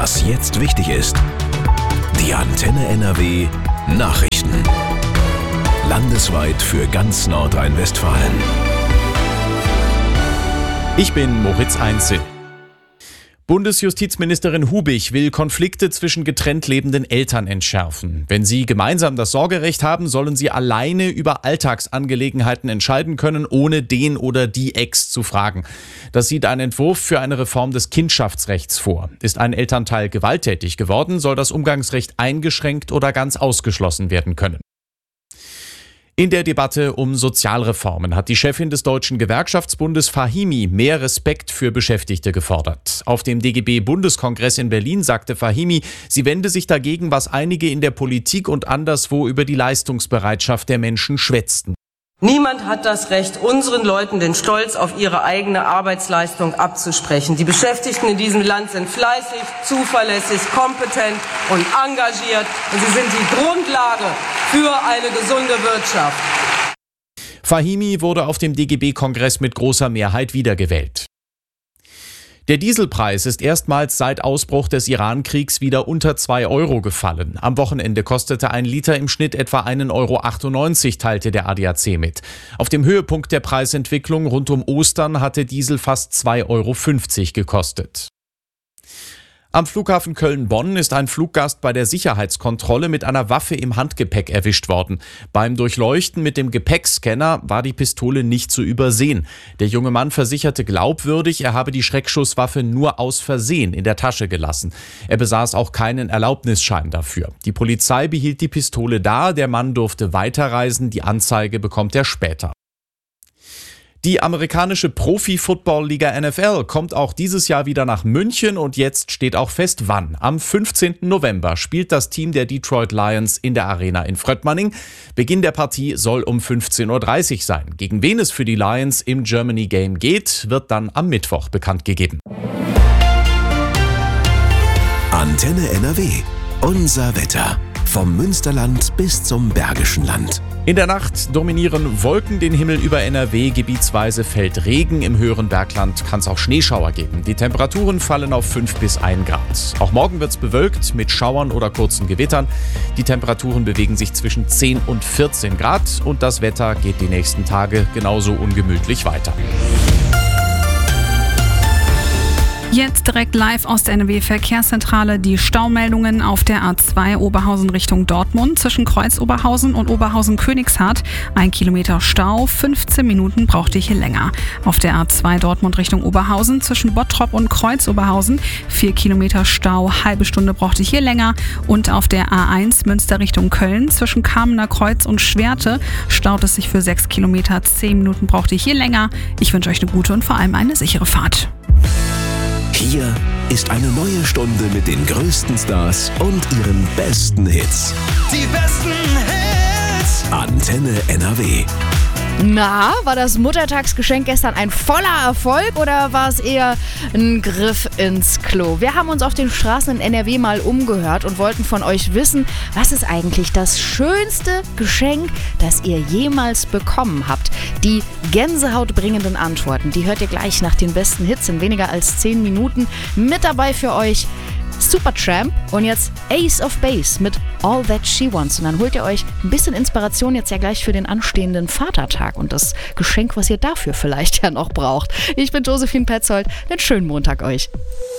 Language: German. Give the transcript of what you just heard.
Was jetzt wichtig ist. Die Antenne NRW Nachrichten. Landesweit für ganz Nordrhein-Westfalen. Ich bin Moritz Einzel. Bundesjustizministerin Hubig will Konflikte zwischen getrennt lebenden Eltern entschärfen. Wenn sie gemeinsam das Sorgerecht haben, sollen sie alleine über Alltagsangelegenheiten entscheiden können, ohne den oder die Ex zu fragen. Das sieht ein Entwurf für eine Reform des Kindschaftsrechts vor. Ist ein Elternteil gewalttätig geworden, soll das Umgangsrecht eingeschränkt oder ganz ausgeschlossen werden können. In der Debatte um Sozialreformen hat die Chefin des Deutschen Gewerkschaftsbundes Fahimi mehr Respekt für Beschäftigte gefordert. Auf dem DGB-Bundeskongress in Berlin sagte Fahimi, sie wende sich dagegen, was einige in der Politik und anderswo über die Leistungsbereitschaft der Menschen schwätzten. Niemand hat das Recht, unseren Leuten den Stolz auf ihre eigene Arbeitsleistung abzusprechen. Die Beschäftigten in diesem Land sind fleißig, zuverlässig, kompetent und engagiert. Und sie sind die Grundlage für eine gesunde Wirtschaft. Fahimi wurde auf dem DGB-Kongress mit großer Mehrheit wiedergewählt. Der Dieselpreis ist erstmals seit Ausbruch des Iran-Kriegs wieder unter 2 Euro gefallen. Am Wochenende kostete ein Liter im Schnitt etwa 1,98 Euro, teilte der ADAC mit. Auf dem Höhepunkt der Preisentwicklung rund um Ostern hatte Diesel fast 2,50 Euro gekostet. Am Flughafen Köln-Bonn ist ein Fluggast bei der Sicherheitskontrolle mit einer Waffe im Handgepäck erwischt worden. Beim Durchleuchten mit dem Gepäckscanner war die Pistole nicht zu übersehen. Der junge Mann versicherte glaubwürdig, er habe die Schreckschusswaffe nur aus Versehen in der Tasche gelassen. Er besaß auch keinen Erlaubnisschein dafür. Die Polizei behielt die Pistole da, der Mann durfte weiterreisen, die Anzeige bekommt er später. Die amerikanische Profi-Football-Liga NFL kommt auch dieses Jahr wieder nach München und jetzt steht auch fest, wann. Am 15. November spielt das Team der Detroit Lions in der Arena in Fröttmanning. Beginn der Partie soll um 15:30 Uhr sein. Gegen wen es für die Lions im Germany Game geht, wird dann am Mittwoch bekannt gegeben. Antenne NRW. Unser Wetter. Vom Münsterland bis zum Bergischen Land. In der Nacht dominieren Wolken den Himmel über NRW, gebietsweise fällt Regen, im höheren Bergland kann es auch Schneeschauer geben. Die Temperaturen fallen auf 5 bis 1 Grad. Auch morgen wird es bewölkt mit Schauern oder kurzen Gewittern. Die Temperaturen bewegen sich zwischen 10 und 14 Grad und das Wetter geht die nächsten Tage genauso ungemütlich weiter. Jetzt direkt live aus der NRW-Verkehrszentrale die Staumeldungen auf der A2 Oberhausen Richtung Dortmund zwischen Kreuz Oberhausen und Oberhausen-Königshardt. 1 Kilometer Stau, 15 Minuten braucht ihr hier länger. Auf der A2 Dortmund Richtung Oberhausen zwischen Bottrop und Kreuz Oberhausen 4 Kilometer Stau, halbe Stunde braucht ihr hier länger. Und auf der A1 Münster Richtung Köln zwischen Kamener Kreuz und Schwerte staut es sich für 6 Kilometer, 10 Minuten braucht ihr hier länger. Ich wünsche euch eine gute und vor allem eine sichere Fahrt. Hier ist eine neue Stunde mit den größten Stars und ihren besten Hits. Die besten Hits. Antenne NRW. Na, war das Muttertagsgeschenk gestern ein voller Erfolg oder war es eher ein Griff ins Klo? Wir haben uns auf den Straßen in NRW mal umgehört und wollten von euch wissen, was ist eigentlich das schönste Geschenk, das ihr jemals bekommen habt? Die gänsehautbringenden Antworten, die hört ihr gleich nach den besten Hits in weniger als 10 Minuten. Mit dabei für euch Supertramp und jetzt Ace of Base mit All That She Wants. Und dann holt ihr euch ein bisschen Inspiration jetzt ja gleich für den anstehenden Vatertag und das Geschenk, was ihr dafür vielleicht ja noch braucht. Ich bin Josephine Petzold. Einen schönen Montag euch.